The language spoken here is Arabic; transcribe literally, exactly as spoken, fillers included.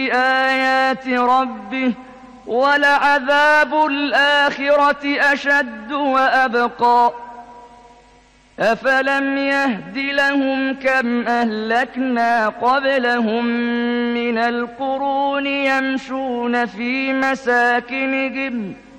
بآيات ربه ولعذاب الآخرة أشد وأبقى أفلم يهد لهم كم أهلكنا قبلهم من القرون يمشون في مساكنهم